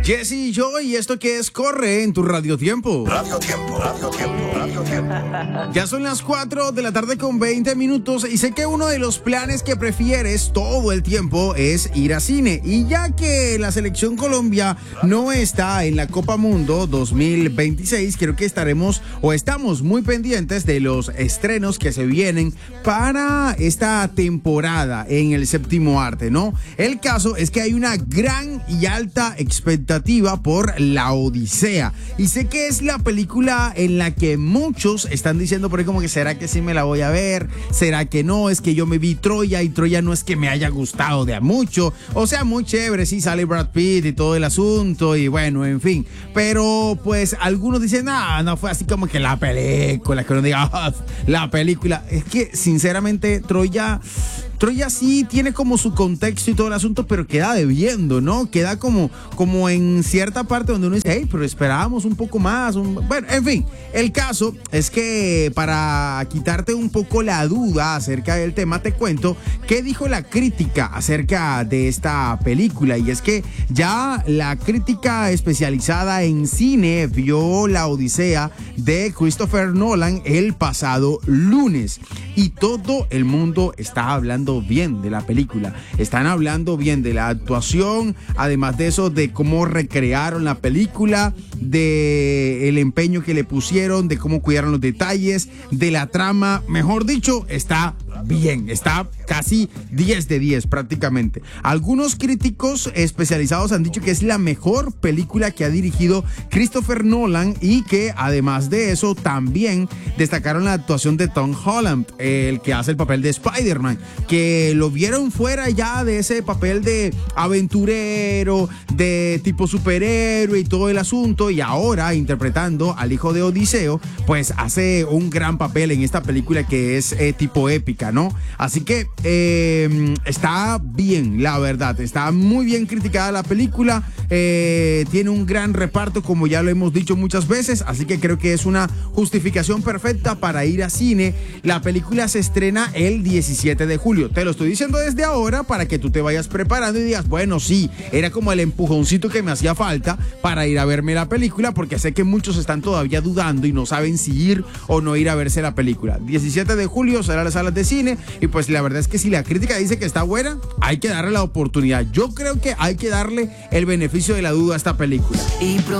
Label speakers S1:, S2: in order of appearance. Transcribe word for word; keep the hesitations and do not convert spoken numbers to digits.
S1: Jesse y yo, y esto que es Corre en tu Radio Tiempo.
S2: Radio Tiempo, Radio Tiempo, Radio Tiempo.
S1: Ya son las cuatro de la tarde con veinte minutos y sé que uno de los planes que prefieres todo el tiempo es ir a cine. Y ya que la selección Colombia no está en la Copa Mundo dos mil veintiséis, creo que estaremos o estamos muy pendientes de los estrenos que se vienen para esta temporada en el séptimo arte, ¿no? El caso es que hay una gran y alta expectativa por La Odisea. Y sé que es la película en la que muchos están diciendo por ahí como que ¿será que sí me la voy a ver? ¿Será que no? Es que yo me vi Troya y Troya no es que me haya gustado de a mucho. O sea, muy chévere, sí sale Brad Pitt y todo el asunto y bueno, en fin. Pero pues algunos dicen, ah, no fue así como que la película, que uno diga, oh, la película. Es que sinceramente Troya... Troya sí tiene como su contexto y todo el asunto, pero queda debiendo, ¿no? Queda como, como en cierta parte donde uno dice, hey, pero esperábamos un poco más. Un... Bueno, en fin, el caso es que para quitarte un poco la duda acerca del tema, te cuento qué dijo la crítica acerca de esta película. Y es que ya la crítica especializada en cine vio La Odisea de Christopher Nolan el pasado lunes. Y todo el mundo está hablando bien de la película, están hablando bien de la actuación, además de eso, de cómo recrearon la película, de el empeño que le pusieron, de cómo cuidaron los detalles, de la trama, mejor dicho, está bien, está casi diez de diez prácticamente. Algunos críticos especializados han dicho que es la mejor película que ha dirigido Christopher Nolan y que además de eso también destacaron la actuación de Tom Holland, el que hace el papel de Spider-Man, que lo vieron fuera ya de ese papel de aventurero, de tipo superhéroe y todo el asunto, y ahora interpretando al hijo de Odiseo, pues hace un gran papel en esta película que es eh, tipo épica, ¿no? Así que eh, está bien, la verdad, está muy bien criticada la película, eh, tiene un gran reparto como ya lo hemos dicho muchas veces, así que creo que es una justificación perfecta para ir a cine. La película se estrena el diecisiete de julio, te lo estoy diciendo desde ahora para que tú te vayas preparando y digas, bueno, sí, era como el empujoncito que me hacía falta para ir a verme la película, porque sé que muchos están todavía dudando y no saben si ir o no ir a verse la película. diecisiete de julio será las salas de cine y pues la verdad es que si la crítica dice que está buena, hay que darle la oportunidad. Yo creo que hay que darle el beneficio de la duda a esta película.
S3: Y